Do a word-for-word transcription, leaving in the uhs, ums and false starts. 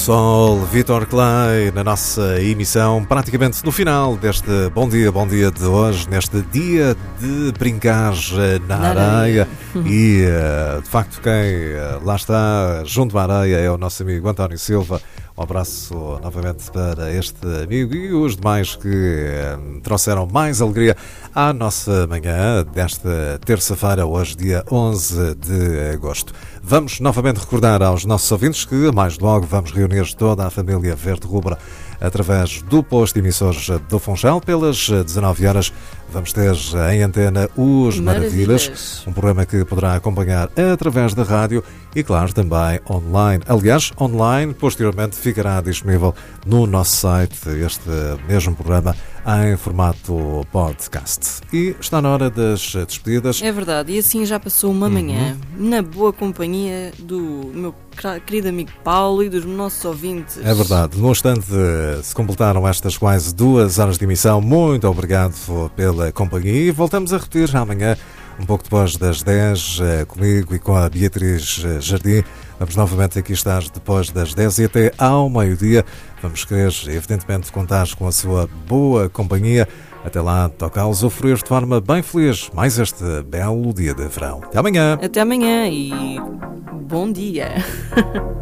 Sol, Vítor Clay, na nossa emissão, praticamente no final deste Bom Dia, Bom Dia de hoje, neste dia de brincar na, na areia. areia. E, de facto, quem lá está, junto à areia, é o nosso amigo António Silva. Um abraço novamente para este amigo e os demais que eh, trouxeram mais alegria à nossa manhã desta terça-feira, hoje dia onze de agosto. Vamos novamente recordar aos nossos ouvintes que mais logo vamos reunir toda a família Verde Rubra através do posto de emissores do Funchal. Pelas dezanove horas vamos ter em antena Os Maravilhas, Maravilhas, um programa que poderá acompanhar através da rádio e, claro, também online. Aliás, online, posteriormente ficará disponível no nosso site este mesmo programa em formato podcast. E está na hora das despedidas. É verdade, e assim já passou uma uhum. manhã, na boa companhia do meu querido amigo Paulo e dos nossos ouvintes. É verdade, no instante se completaram estas quase duas horas de emissão. Muito obrigado pela companhia e voltamos a repetir amanhã, um pouco depois das dez, comigo e com a Beatriz Jardim. Vamos novamente aqui estar depois das dez e até ao meio-dia. Vamos querer, evidentemente, contar com a sua boa companhia. Até lá, toca a usufruir de forma bem feliz mais este belo dia de verão. Até amanhã. Até amanhã e bom dia.